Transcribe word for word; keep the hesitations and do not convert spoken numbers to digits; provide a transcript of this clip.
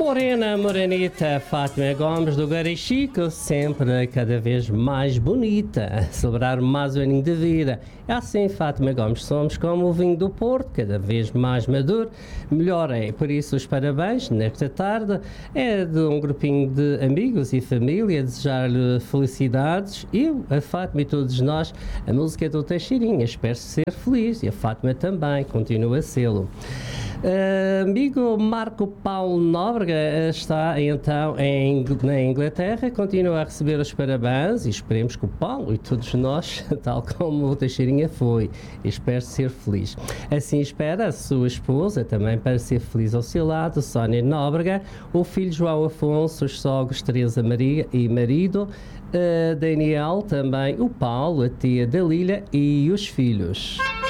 Morena, morenita, Fátima Gomes do Garichico, sempre cada vez mais bonita, a celebrar mais um aninho de vida. É assim, Fátima Gomes, somos como o vinho do Porto, cada vez mais maduro, melhor é. Por isso, os parabéns, nesta tarde, é de um grupinho de amigos e família, desejar-lhe felicidades. Eu, a Fátima e todos nós, a música do Teixeirinha, espero ser feliz, e a Fátima também, continua a sê-lo. Uh, amigo Marco Paulo Nóbrega está então em, na Inglaterra, continua a receber os parabéns e esperemos que o Paulo e todos nós, tal como o Teixeirinha foi, espero ser feliz. Assim espera a sua esposa também para ser feliz ao seu lado, Sónia Nóbrega, o filho João Afonso, os sogros Teresa Maria e marido, uh, Daniel, também o Paulo, a tia Dalília e os filhos.